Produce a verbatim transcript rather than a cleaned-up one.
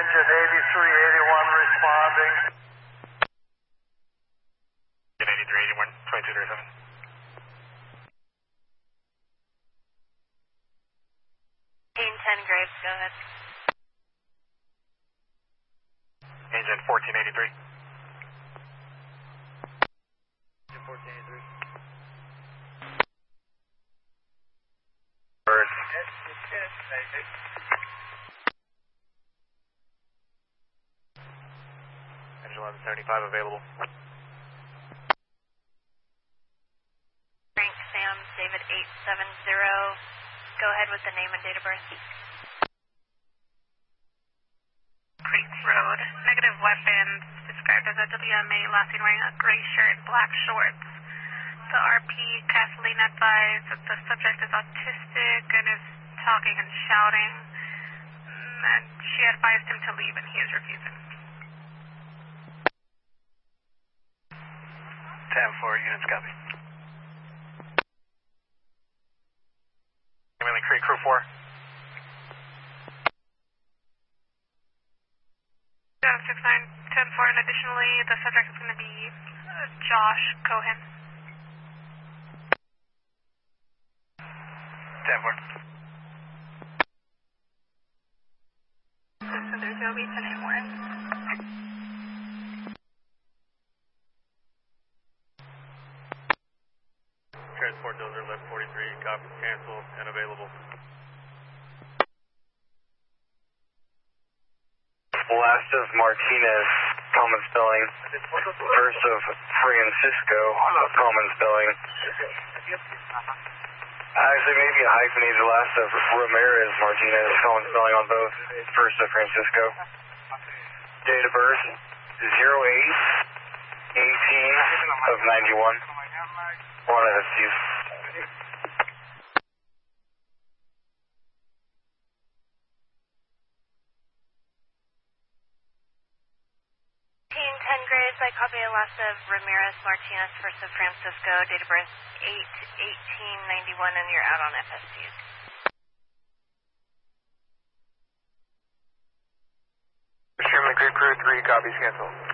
Engine eighty-three eighty-one responding. Engine eighty-three eighty-one, twenty-two thirty-seven. fifteen ten Graves, go ahead. Engine fourteen eighty-three. Engine fourteen eighty-three. Bird. Engine eleven seventy-five available. Frank Sam, David eight seven zero. Go ahead with the name and date of birth. Creek Road. Negative weapons described as a W M A, last seen wearing a gray shirt and black shorts. The R P Kathleen advised that the subject is autistic and is talking and shouting, and she advised him to leave and he is refusing. ten four, units copy. Emily Creek, crew four. seven six nine, ten four, and additionally, the subject is going to be uh, Josh Cohen. ten four. So there's no be ten anymore. Transport dozer eleven forty-three, copy, cancel, and available. Last of Martinez, common spelling. First of Francisco, common spelling. Actually, maybe a hyphenated last of Ramirez Martinez, common spelling on both. First of Francisco. Date of birth, zero eight eighteen of ninety-one. One of the ten Graves, I copy a last of Ramirez Martinez, first of Francisco, date of birth eight eighteen ninety-one, and you're out on F S Ts. Extremely Creek crew three, copies, cancel.